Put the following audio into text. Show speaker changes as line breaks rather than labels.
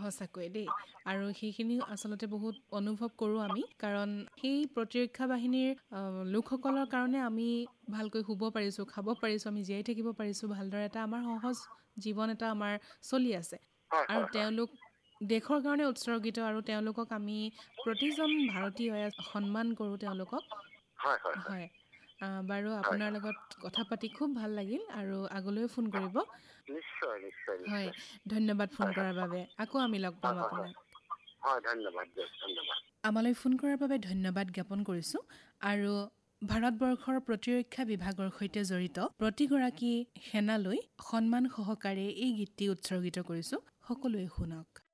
সঁচাকৈ দেই আৰু সেইখিনি আচলতে বহুত অনুভৱ কৰোঁ আমি কাৰণ সেই প্ৰতিৰক্ষা বাহিনীৰ লোকসকলৰ কাৰণে আমি ভালকৈ শুব পাৰিছোঁ, খাব পাৰিছোঁ, আমি জীয়াই থাকিব পাৰিছোঁ, ভালদৰে এটা আমাৰ সহজ জীৱন এটা আমাৰ চলি আছে
হয়
আৰু
হয় হয়
তেওঁলোক দেশৰ কাৰণে উৎসৰ্গিত আৰু তেওঁলোকক আমি প্ৰতিজন ভাৰতীয়ই সন্মান কৰোঁ তেওঁলোকক।
হয় হয় হয়
হয় বাৰু
হয়
আপোনাৰ
হয়
লগত কথা পাতি খুব ভাল লাগিল আৰু আগলৈও ফোন কৰিব।
নিশ্চয় নিশ্চয়
হয়
নিশ্চয়
ধন্যবাদ ফোন
হয় হয়
কৰাৰ বাবে আকৌ আমি লগ পাম
হয় হয় হয়
আপোনাক।
হয় ধন্যবাদ দিয়ক ধন্যবাদ
আমালৈ ফোন কৰাৰ বাবে ধন্যবাদ জ্ঞাপন কৰিছোঁ আৰু ভাৰতবৰ্ষৰ প্ৰতিৰক্ষা বিভাগৰ সৈতে জড়িত প্ৰতিগৰাকী সেনালৈ সন্মান সহকাৰে এই গীতটি উৎসৰ্গিত কৰিছোঁ। সকলোৱে শুনক।